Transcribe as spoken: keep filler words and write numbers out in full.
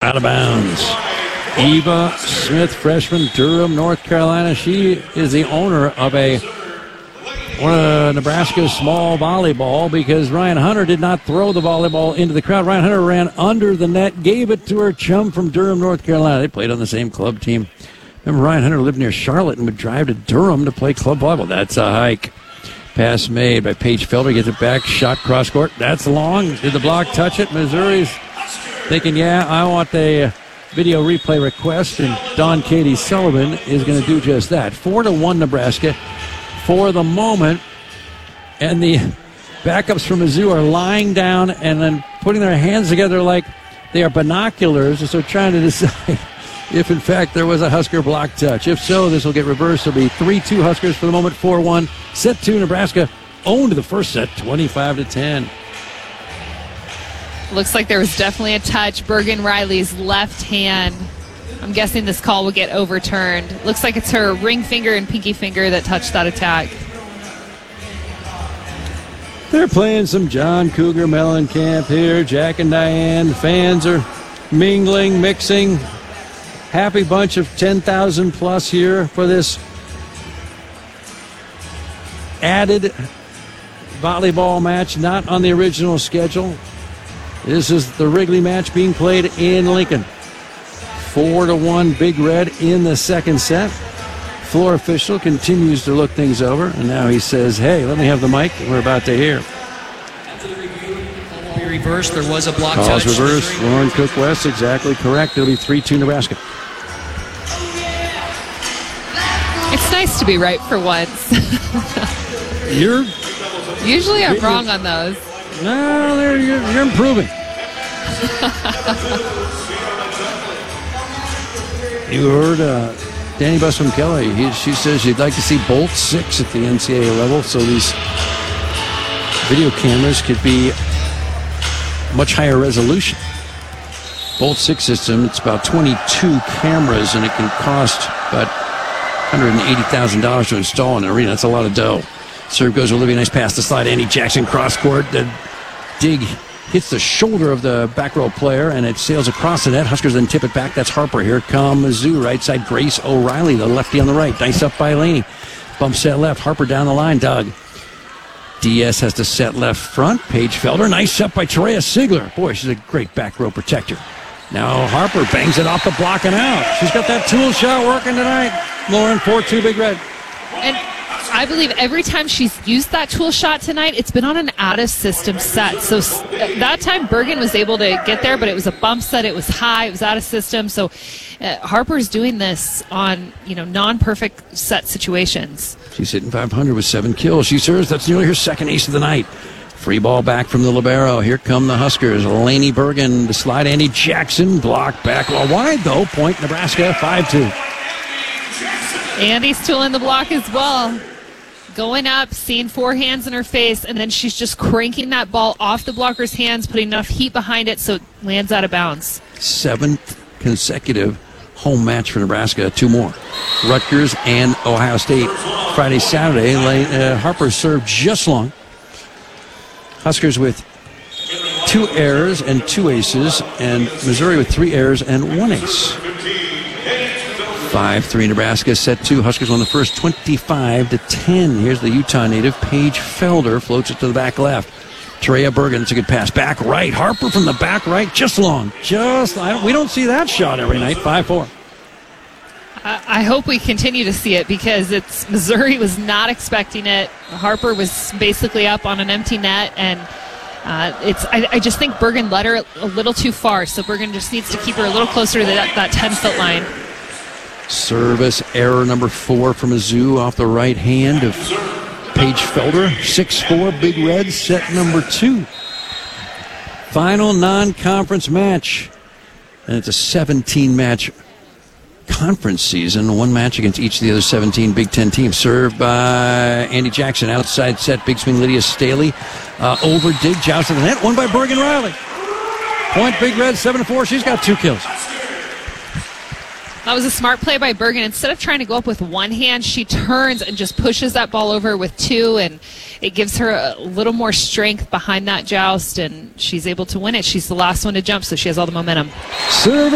out of bounds. Eva Smith, freshman, Durham, North Carolina. She is the owner of a one of Nebraska's small volleyball because Ryan Hunter did not throw the volleyball into the crowd. Ryan Hunter ran under the net, gave it to her chum from Durham, North Carolina. They played on the same club team. Remember, Ryan Hunter lived near Charlotte and would drive to Durham to play club volleyball. That's a hike. Pass made by Paige Felder. Gets it back. Shot cross court. That's long. Did the block touch it? Missouri's thinking, yeah, I want the video replay request. And Dawn Katie Sullivan is going to do just that. Four to one Nebraska for the moment. And the backups from Mizzou are lying down and then putting their hands together like they are binoculars. And so trying to decide if, in fact, there was a Husker block touch. If so, this will get reversed. It'll be three two Huskers for the moment, four one. Set two, Nebraska owned the first set, twenty-five to ten. Looks like there was definitely a touch. Bergen Riley's left hand. I'm guessing this call will get overturned. Looks like it's her ring finger and pinky finger that touched that attack. They're playing some John Cougar Mellencamp here. Jack and Diane. Fans are mingling, mixing. Happy bunch of ten thousand plus here for this added volleyball match, not on the original schedule. This is the Wrigley match being played in Lincoln. Four to one Big Red in the second set. Floor official continues to look things over, and now he says, hey, let me have the mic. We're about to hear. After the review, will be reversed. There was a block Calls touch. reversed. Lauren Cook West, exactly correct. It'll be three two Nebraska. It's nice to be right for once. You're Usually I'm wrong on those. no, there you're, you're improving. You heard uh, Danny Busman Kelly. He, she says she'd like to see both six at the N C double A level, so these video cameras could be much higher resolution. Bolt six system, it's about twenty-two cameras, and it can cost about one hundred eighty thousand dollars to install in an arena. That's a lot of dough. Serve goes Olivia, nice pass to slide. Annie Jackson cross court. The dig hits the shoulder of the back row player, and it sails across the net. Huskers then tip it back. That's Harper. Here comes Mizzou. Right side, Grace O'Reilly, the lefty on the right. Nice up by Laney. Bump set left. Harper down the line. Doug. D S has to set left front. Paige Felder. Nice up by Terea Sigler. Boy, she's a great back row protector. Now Harper bangs it off the block and out. She's got that tool shot working tonight. Lauren, four two Big Red. And I believe every time she's used that tool shot tonight, it's been on an out-of-system set. So that time Bergen was able to get there, but it was a bump set. It was high. It was out of system. So uh, Harper's doing this on, you know, non-perfect set situations. She's hitting five hundred with seven kills. She serves. That's nearly her second ace of the night. Free ball back from the libero. Here come the Huskers. Laney Bergen, the slide. Andy Jackson, blocked back. Well, wide, though. Point Nebraska, five two. Andy's tooling the block as well. Going up, seeing four hands in her face, and then she's just cranking that ball off the blocker's hands, putting enough heat behind it so it lands out of bounds. Seventh consecutive home match for Nebraska. Two more. Rutgers and Ohio State. Friday, Saturday, uh, Harper served just long. Huskers with two errors and two aces, and Missouri with three errors and one ace. five three Nebraska, set two. Huskers won the first twenty-five to ten. Here's the Utah native, Paige Felder, floats it to the back left. Terea Bergen, it's a good pass. Back right. Harper from the back right, just long. Just, I don't, we don't see that shot every night. five four. I, I hope we continue to see it because it's Missouri was not expecting it. Harper was basically up on an empty net, and uh, it's. I, I just think Bergen let her a little too far, so Bergen just needs to keep her a little closer to that, that ten-foot line. Service error number four from Mizzou off the right hand of Paige Felder. six four Big Red, set number two. Final non-conference match. And it's a seventeen-match conference season. One match against each of the other seventeen Big Ten teams. Served by Andy Jackson. Outside set, big swing Lydia Staley. Uh, over dig, joust to the net. Won by Bergen Riley. Point Big Red, seven to four. She's got two kills. That was a smart play by Bergen. Instead of trying to go up with one hand, she turns and just pushes that ball over with two, and it gives her a little more strength behind that joust, and she's able to win it. She's the last one to jump, so she has all the momentum. Service.